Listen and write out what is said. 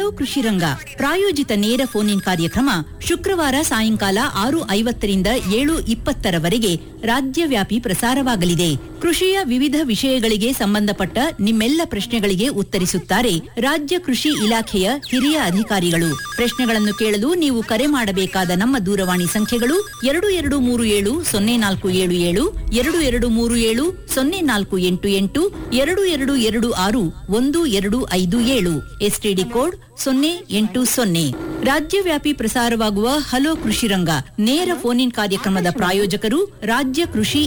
ಕೃಷಿ ರಂಗ ಪ್ರಾಯೋಜಿತ ನೇರ ಫೋನ್ ಇನ್ ಕಾರ್ಯಕ್ರಮ ಶುಕ್ರವಾರ ಸಾಯಂಕಾಲ 6:50ರಿಂದ 7:20ರವರೆಗೆ ರಾಜ್ಯವ್ಯಾಪಿ ಪ್ರಸಾರವಾಗಲಿದೆ. ಕೃಷಿಯ ವಿವಿಧ ವಿಷಯಗಳಿಗೆ ಸಂಬಂಧಪಟ್ಟ ನಿಮ್ಮೆಲ್ಲ ಪ್ರಶ್ನೆಗಳಿಗೆ ಉತ್ತರಿಸುತ್ತಾರೆ ರಾಜ್ಯ ಕೃಷಿ ಇಲಾಖೆಯ ಹಿರಿಯ ಅಧಿಕಾರಿಗಳು. ಪ್ರಶ್ನೆಗಳನ್ನು ಕೇಳಲು ನೀವು ಕರೆ ಮಾಡಬೇಕಾದ ನಮ್ಮ ದೂರವಾಣಿ ಸಂಖ್ಯೆಗಳು 22370477, 22370488, 22261257, ಎಸ್ಟಿಡಿ ಕೋಡ್ 080. ರಾಜ್ಯವ್ಯಾಪಿ ಪ್ರಸಾರವಾಗುವ ಹಲೋ ಕೃಷಿ ರಂಗ ನೇರ ಫೋನ್ ಇನ್ ಕಾರ್ಯಕ್ರಮದ ಪ್ರಾಯೋಜಕರು ರಾಜ್ಯ ಕೃಷಿ